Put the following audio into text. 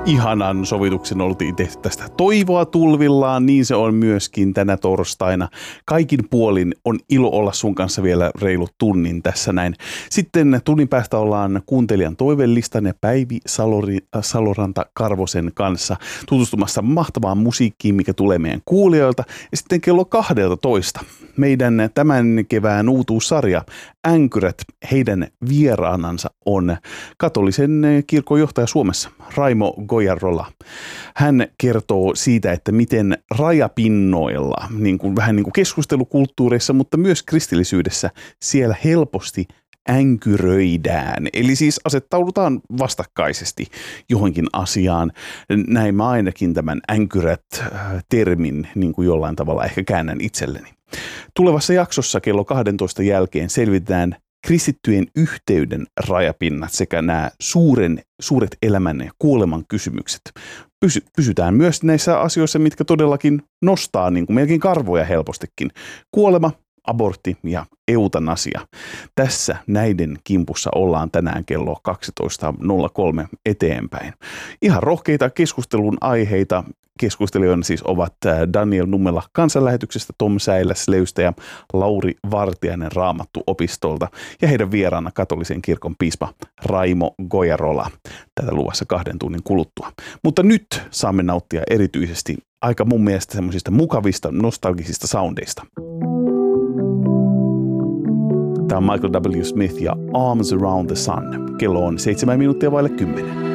ihanan sovituksen oltiin tehty tästä toivoa tulvillaan, niin se on myöskin tänä torstaina. Kaikin puolin on ilo olla sun kanssa vielä reilu tunnin tässä näin. Sitten tunnin päästä ollaan kuuntelijan toivelistan ja Päivi Saloranta-Karvosen kanssa tutustumassa mahtavaan musiikkiin, mikä tulee meidän kuulijoilta. Ja sitten kello 12 meidän tämän kevään uutuussarja Änkyrät, heidän vieraanansa on katolisen kirkon johtaja Suomessa, Raimo Gojarola. Hän kertoo siitä, että miten rajapinnoilla, vähän niin kuin keskustelukulttuureissa, mutta myös kristillisyydessä, siellä helposti änkyröidään. Eli siis asettaudutaan vastakkaisesti johonkin asiaan. Näin mä ainakin tämän änkyrät-termin niin kuin jollain tavalla ehkä käännän itselleni. Tulevassa jaksossa kello 12 jälkeen selvitetään kristittyjen yhteyden rajapinnat sekä nämä suuret elämän ja kuoleman kysymykset. Pysytään myös näissä asioissa, mitkä todellakin nostaa niin kuin melkein karvoja helpostikin. Kuolema, abortti ja eutanasia. Tässä näiden kimpussa ollaan tänään kello 12.03 eteenpäin. Ihan rohkeita keskustelun aiheita. Keskustelijoina siis ovat Daniel Nummela kansanlähetyksestä, Tom Säiläs Leystä ja Lauri Vartiainen Raamattuopistolta ja heidän vieraana katolisen kirkon piispa Raimo Gojarola. Tätä luvassa 2 tunnin kuluttua. Mutta nyt saamme nauttia erityisesti aika mun mielestä semmoisista mukavista, nostalgisista soundeista. Tämä on Michael W. Smith ja Arms Around the Sun. Kello on 7 minuuttia vaille 10.